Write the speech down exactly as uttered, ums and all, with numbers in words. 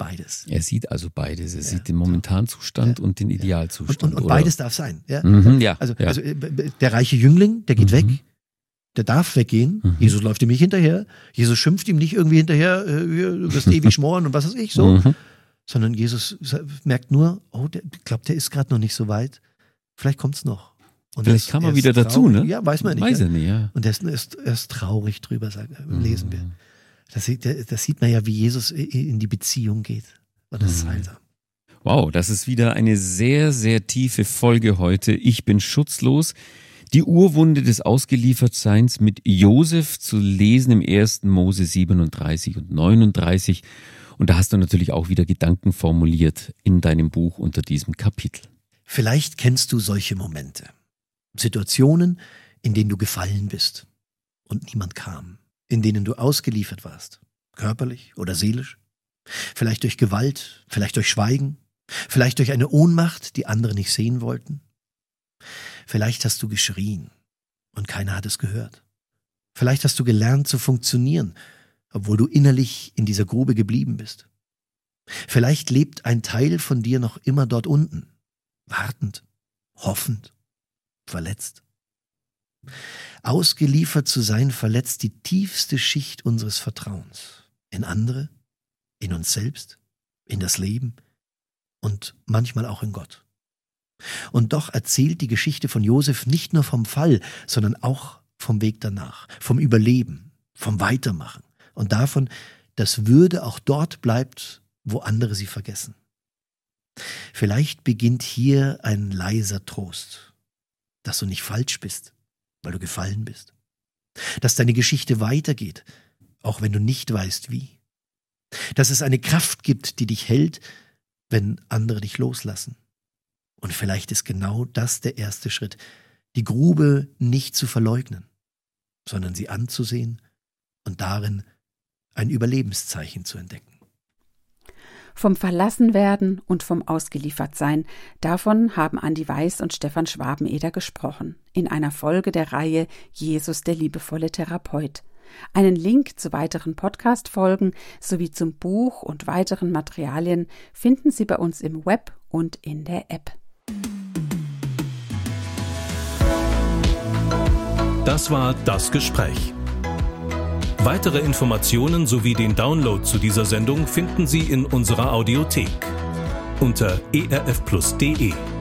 beides. Er sieht also beides. Er Ja. sieht den Momentanzustand Ja. und den Idealzustand. Und, und, und oder? beides darf sein. Ja? Mhm, ja, also, ja. also der reiche Jüngling, der geht Mhm. weg, der darf weggehen. Mhm. Jesus läuft ihm nicht hinterher. Jesus schimpft ihm nicht irgendwie hinterher, äh, du wirst ewig schmoren und was weiß ich so. Mhm. Sondern Jesus merkt nur, oh, der, ich glaube, der ist gerade noch nicht so weit. Vielleicht kommt es noch. Und Vielleicht das- kam er ist wieder dazu, traurig. ne? Ja, weiß man nicht. Weiß ja. er nicht, ja. Und er ist, er ist, er ist traurig drüber, sagen, Mhm. lesen wir. Das, sieht- das sieht man ja, wie Jesus in die Beziehung geht. Und das ist Mhm. heilsam. Wow, das ist wieder eine sehr, sehr tiefe Folge heute. Ich bin schutzlos. Die Urwunde des Ausgeliefertseins mit Josef zu lesen im ersten Mose siebenunddreißig und neununddreißig. Und da hast du natürlich auch wieder Gedanken formuliert in deinem Buch unter diesem Kapitel. Vielleicht kennst du solche Momente. Situationen, in denen du gefallen bist und niemand kam. In denen du ausgeliefert warst. Körperlich oder seelisch. Vielleicht durch Gewalt, vielleicht durch Schweigen. Vielleicht durch eine Ohnmacht, die andere nicht sehen wollten. Vielleicht hast du geschrien und keiner hat es gehört. Vielleicht hast du gelernt zu funktionieren, obwohl du innerlich in dieser Grube geblieben bist. Vielleicht lebt ein Teil von dir noch immer dort unten, wartend, hoffend, verletzt. Ausgeliefert zu sein verletzt die tiefste Schicht unseres Vertrauens. In andere, in uns selbst, in das Leben und manchmal auch in Gott. Und doch erzählt die Geschichte von Josef nicht nur vom Fall, sondern auch vom Weg danach, vom Überleben, vom Weitermachen und davon, dass Würde auch dort bleibt, wo andere sie vergessen. Vielleicht beginnt hier ein leiser Trost, dass du nicht falsch bist, weil du gefallen bist. Dass deine Geschichte weitergeht, auch wenn du nicht weißt wie. Dass es eine Kraft gibt, die dich hält, wenn andere dich loslassen. Und vielleicht ist genau das der erste Schritt, die Grube nicht zu verleugnen, sondern sie anzusehen und darin ein Überlebenszeichen zu entdecken. Vom Verlassenwerden und vom Ausgeliefertsein, davon haben Andi Weiß und Stefan Schwabeneder gesprochen, in einer Folge der Reihe Jesus, der liebevolle Therapeut. Einen Link zu weiteren Podcast-Folgen sowie zum Buch und weiteren Materialien finden Sie bei uns im Web und in der App. Das war das Gespräch. Weitere Informationen sowie den Download zu dieser Sendung finden Sie in unserer Audiothek unter e r f plus punkt d e.